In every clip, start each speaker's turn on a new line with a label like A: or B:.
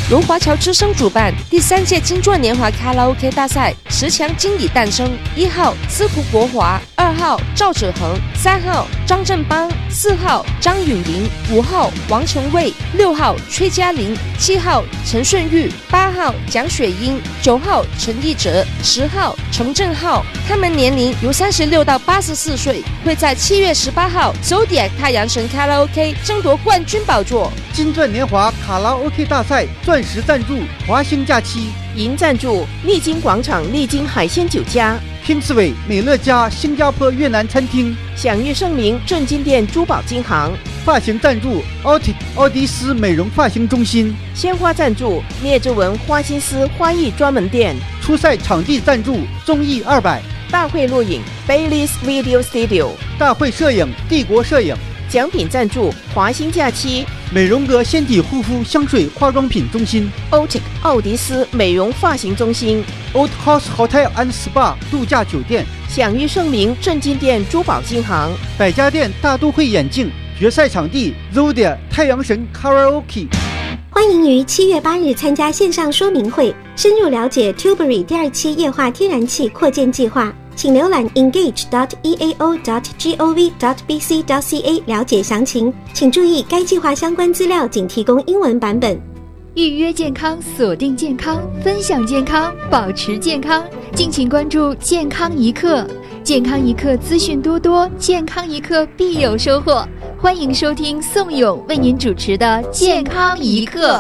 A: 由华侨之声主办第3届金钻年华卡拉 OK 大赛10强经理诞生，1号司徒国华，2号赵子恒，3号张振邦，4号张允麟，5号王成卫，6号崔嘉玲，7号陈顺玉，8号蒋雪英，9号陈义哲，10号程正浩。他们年龄由36到84岁，会在7月18号 Zodiac 太阳神卡拉 OK 争夺冠军宝座。
B: 金钻年华卡拉 OK 大赛钻石赞助华兴假期，
C: 银赞助丽晶广场丽晶海鲜酒家，
B: 拼刺猬美乐家新加坡越南餐厅，
C: 享誉盛名正金店珠宝金行，
B: 发型赞助奥迪斯美容发型中心，
C: 鲜花赞助聂之文花心思花艺专门店，
B: 初赛场地赞助综艺200，
C: 大会录影 Bailey's Video Studio，
B: 大会摄影帝国摄影，
C: 奖品赞助华兴假期，
B: 美容阁纤体护肤香水化妆品中心，
C: Otic 奥迪斯美容发型中心，
B: Old House Hotel and Spa 度假酒店，
C: 享誉盛名正金店珠宝金行，
B: 百家店大都会眼镜，决赛场地 Zodiac 太阳神 Karaoke。
D: 欢迎于7月8日参加线上说明会，深入了解 Tilbury 第2期液化天然气扩建计划，请浏览 engage.eao.gov.bc.ca 了解详情。请注意，该计划相关资料仅提供英文版本。
E: 预约健康，锁定健康，分享健康，保持健康。敬请关注健康一刻，健康一刻资讯多多，健康一刻必有收获。欢迎收听宋勇为您主持的健康一刻。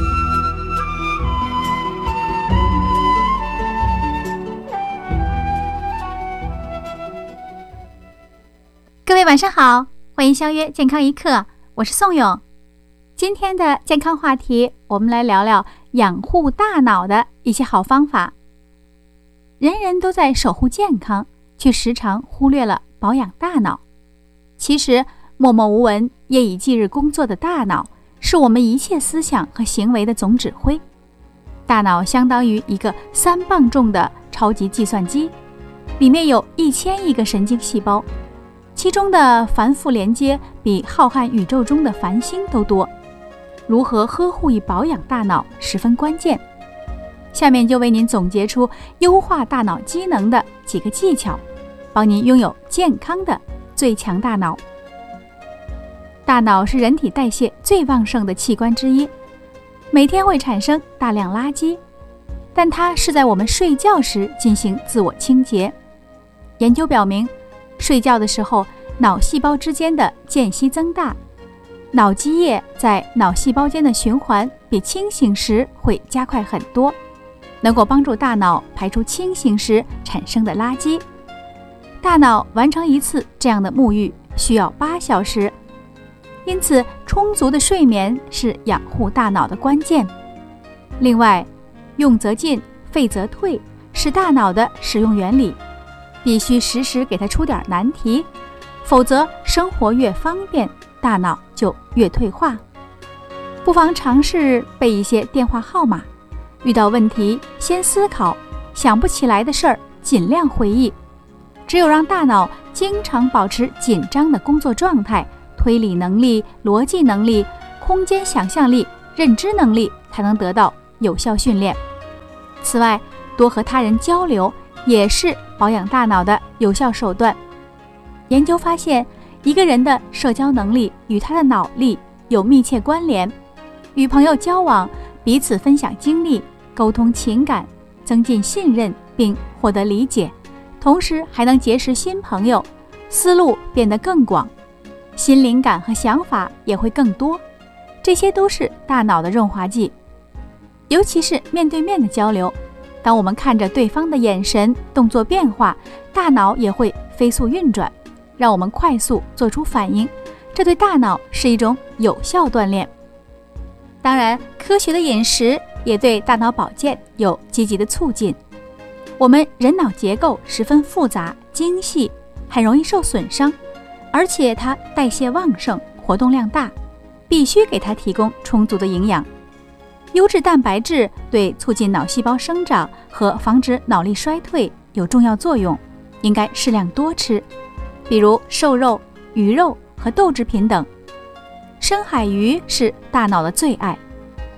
F: 各位晚上好，欢迎相约健康一刻，我是宋勇。今天的健康话题，我们来聊聊养护大脑的一些好方法。人人都在守护健康，却时常忽略了保养大脑。其实默默无闻、夜以继日工作的大脑，是我们一切思想和行为的总指挥。大脑相当于一个3磅重的超级计算机，里面有1000亿个神经细胞，其中的繁复连接比浩瀚宇宙中的繁星都多。如何呵护与保养大脑十分关键。下面就为您总结出优化大脑机能的几个技巧，帮您拥有健康的最强大脑。大脑是人体代谢最旺盛的器官之一，每天会产生大量垃圾，但它是在我们睡觉时进行自我清洁。研究表明，睡觉的时候，脑细胞之间的间隙增大，脑积液在脑细胞间的循环比清醒时会加快很多，能够帮助大脑排出清醒时产生的垃圾。大脑完成一次这样的沐浴需要8小时，因此充足的睡眠是养护大脑的关键。另外，用则进，废则退是大脑的使用原理，必须时时给它出点难题，否则生活越方便，大脑就越退化。不妨尝试背一些电话号码，遇到问题先思考，想不起来的事儿尽量回忆。只有让大脑经常保持紧张的工作状态，推理能力、逻辑能力、空间想象力、认知能力才能得到有效训练。此外，多和他人交流也是保养大脑的有效手段。研究发现，一个人的社交能力与他的脑力有密切关联。与朋友交往，彼此分享经历，沟通情感，增进信任并获得理解，同时还能结识新朋友，思路变得更广，新灵感和想法也会更多。这些都是大脑的润滑剂。尤其是面对面的交流，当我们看着对方的眼神、动作变化，大脑也会飞速运转，让我们快速做出反应，这对大脑是一种有效锻炼。当然，科学的饮食也对大脑保健有积极的促进。我们人脑结构十分复杂精细，很容易受损伤，而且它代谢旺盛，活动量大，必须给它提供充足的营养。优质蛋白质对促进脑细胞生长和防止脑力衰退有重要作用，应该适量多吃，比如瘦肉、鱼肉和豆制品等。深海鱼是大脑的最爱，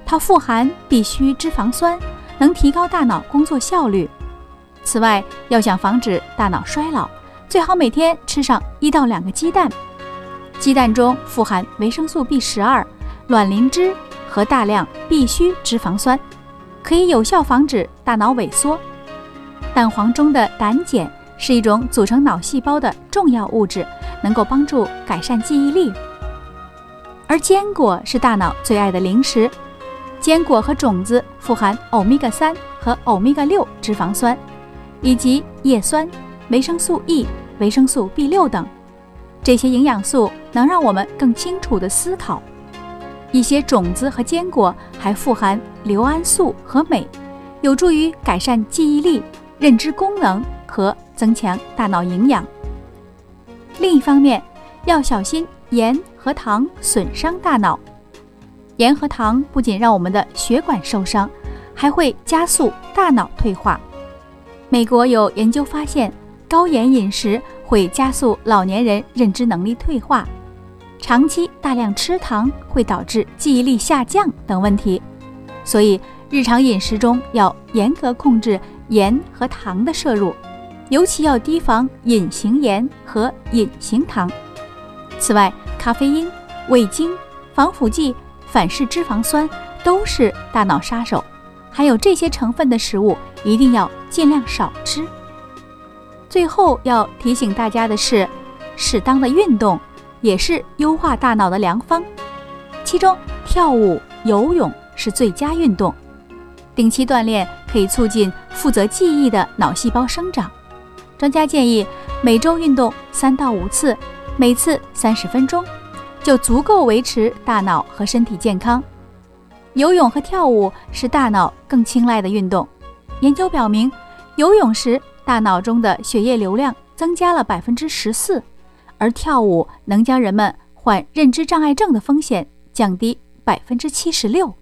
F: 它富含必需脂肪酸，能提高大脑工作效率。此外，要想防止大脑衰老，最好每天吃上1到2个鸡蛋。鸡蛋中富含维生素 B12、卵磷脂和大量必需脂肪酸，可以有效防止大脑萎缩。蛋黄中的胆碱是一种组成脑细胞的重要物质，能够帮助改善记忆力。而坚果是大脑最爱的零食，坚果和种子富含欧米伽3和欧米伽6脂肪酸，以及叶酸、维生素 E、维生素 B6 等。这些营养素能让我们更清楚地思考。一些种子和坚果还富含硫胺素和镁，有助于改善记忆力、认知功能和增强大脑营养。另一方面，要小心盐和糖损伤大脑。盐和糖不仅让我们的血管受伤，还会加速大脑退化。美国有研究发现，高盐饮食会加速老年人认知能力退化，长期大量吃糖会导致记忆力下降等问题。所以日常饮食中要严格控制盐和糖的摄入，尤其要提防隐形盐和隐形糖。此外，咖啡因、味精、防腐剂、反式脂肪酸都是大脑杀手，含有这些成分的食物一定要尽量少吃。最后要提醒大家的是，适当的运动也是优化大脑的良方，其中跳舞、游泳是最佳运动。定期锻炼可以促进负责记忆的脑细胞生长。专家建议每周运动3到5次，每次30分钟，就足够维持大脑和身体健康。游泳和跳舞是大脑更青睐的运动。研究表明，游泳时大脑中的血液流量增加了14%，而跳舞能将人们患认知障碍症的风险降低76%。